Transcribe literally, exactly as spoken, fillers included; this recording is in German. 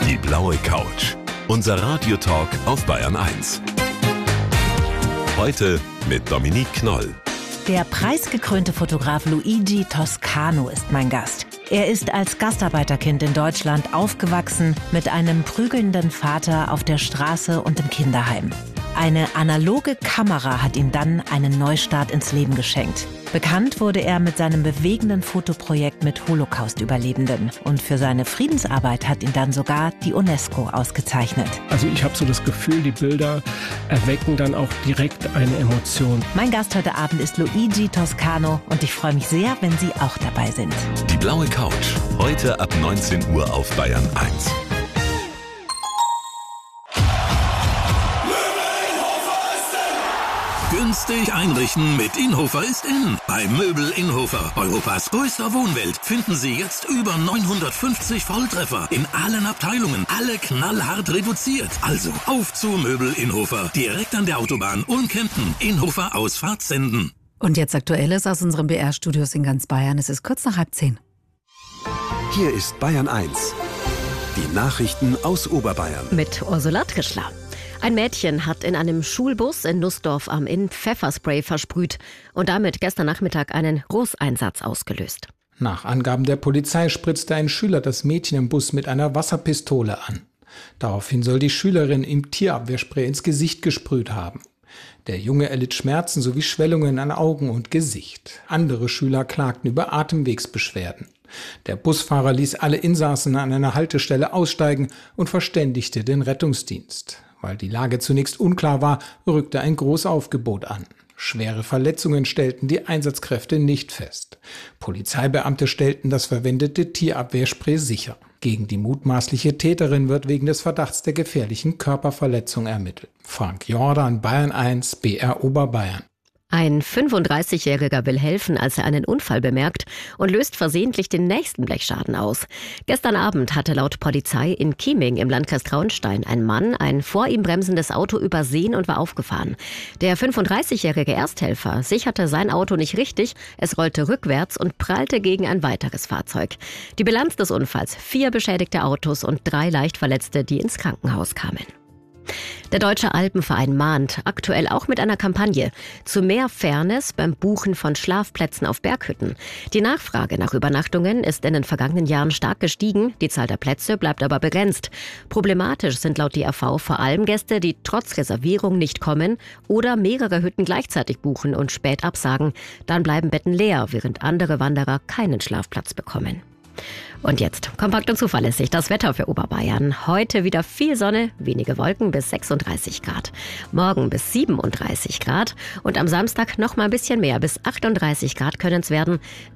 Die blaue Couch. Unser Radiotalk auf Bayern eins. Heute mit Dominique Knoll. Der preisgekrönte Fotograf Luigi Toscano ist mein Gast. Er ist als Gastarbeiterkind in Deutschland aufgewachsen, mit einem prügelnden Vater auf der Straße und im Kinderheim. Eine analoge Kamera hat ihm dann einen Neustart ins Leben geschenkt. Bekannt wurde er mit seinem bewegenden Fotoprojekt mit Holocaust-Überlebenden. Und für seine Friedensarbeit hat ihn dann sogar die UNESCO ausgezeichnet. Also ich habe so das Gefühl, die Bilder erwecken dann auch direkt eine Emotion. Mein Gast heute Abend ist Luigi Toscano und ich freue mich sehr, wenn Sie auch dabei sind. Die blaue Couch. Heute ab neunzehn Uhr auf Bayern eins. Günstig einrichten mit Inhofer ist in. Bei Möbel Inhofer, Europas größter Wohnwelt, finden Sie jetzt über neunhundertfünfzig Volltreffer in allen Abteilungen. Alle knallhart reduziert. Also auf zu Möbel Inhofer. Direkt an der Autobahn Ulm-Kempten. Inhofer Ausfahrt Senden. Und jetzt Aktuelles aus unseren B R-Studios in ganz Bayern. Es ist kurz nach halb zehn. Hier ist Bayern eins. Die Nachrichten aus Oberbayern. Mit Ursula Trischler. Ein Mädchen hat in einem Schulbus in Nussdorf am Inn Pfefferspray versprüht und damit gestern Nachmittag einen Großeinsatz ausgelöst. Nach Angaben der Polizei spritzte ein Schüler das Mädchen im Bus mit einer Wasserpistole an. Daraufhin soll die Schülerin ihm Tierabwehrspray ins Gesicht gesprüht haben. Der Junge erlitt Schmerzen sowie Schwellungen an Augen und Gesicht. Andere Schüler klagten über Atemwegsbeschwerden. Der Busfahrer ließ alle Insassen an einer Haltestelle aussteigen und verständigte den Rettungsdienst. Weil die Lage zunächst unklar war, rückte ein Großaufgebot an. Schwere Verletzungen stellten die Einsatzkräfte nicht fest. Polizeibeamte stellten das verwendete Tierabwehrspray sicher. Gegen die mutmaßliche Täterin wird wegen des Verdachts der gefährlichen Körperverletzung ermittelt. Frank Jordan, Bayern eins, B R Oberbayern. Ein fünfunddreißigjähriger will helfen, als er einen Unfall bemerkt und löst versehentlich den nächsten Blechschaden aus. Gestern Abend hatte laut Polizei in Chieming im Landkreis Traunstein ein Mann ein vor ihm bremsendes Auto übersehen und war aufgefahren. Der fünfunddreißigjährige Ersthelfer sicherte sein Auto nicht richtig, es rollte rückwärts und prallte gegen ein weiteres Fahrzeug. Die Bilanz des Unfalls: vier beschädigte Autos und drei Leichtverletzte, die ins Krankenhaus kamen. Der Deutsche Alpenverein mahnt, aktuell auch mit einer Kampagne, zu mehr Fairness beim Buchen von Schlafplätzen auf Berghütten. Die Nachfrage nach Übernachtungen ist in den vergangenen Jahren stark gestiegen, die Zahl der Plätze bleibt aber begrenzt. Problematisch sind laut D A V vor allem Gäste, die trotz Reservierung nicht kommen oder mehrere Hütten gleichzeitig buchen und spät absagen. Dann bleiben Betten leer, während andere Wanderer keinen Schlafplatz bekommen. Und jetzt kompakt und zuverlässig das Wetter für Oberbayern. Heute wieder viel Sonne, wenige Wolken bis sechsunddreißig Grad. Morgen bis siebenunddreißig Grad und am Samstag noch mal ein bisschen mehr, bis achtunddreißig Grad können es werden.